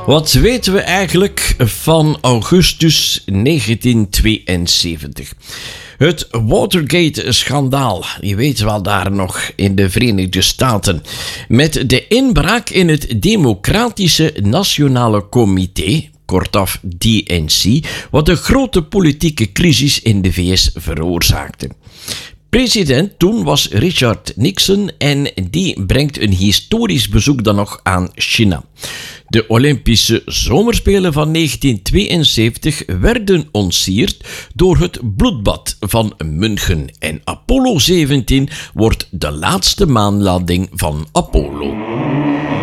Wat weten we eigenlijk van augustus 1972? Het Watergate-schandaal, je weet wel, daar nog in de Verenigde Staten. Met de inbraak in het Democratische Nationale Comité, kortaf DNC, wat een grote politieke crisis in de VS veroorzaakte. President toen was Richard Nixon en die brengt een historisch bezoek dan nog aan China. De Olympische Zomerspelen van 1972 werden ontsierd door het bloedbad van München en Apollo 17 wordt de laatste maanlanding van Apollo.